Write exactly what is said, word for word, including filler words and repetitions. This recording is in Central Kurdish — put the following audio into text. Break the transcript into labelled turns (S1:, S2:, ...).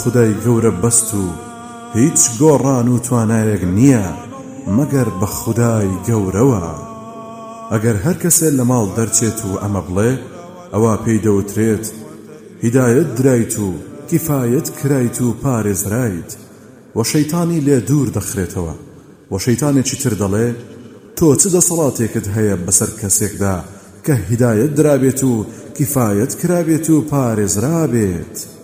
S1: خدای گەورە بەست و هیچ گۆڕان و توانایەک نییە مەگەر بە خودای گەورەوە. ئەگەر هەر کەسێ لە ماڵ دەرچێت و ئەمە بڵێ ئەوە پێی دەوترێت هیدایەت درایت و کیفایەت کرایت و پارێزرایت و شەیتانی لێ دوور دەخرێتەوە و شەیتانێکی تر دەڵێ تۆ چ دەسەڵاتێکت هەیە بەسەر کەسێکدا کە هیدایەت درابێت و کیفایەت کرابێت و پارێزرابێت.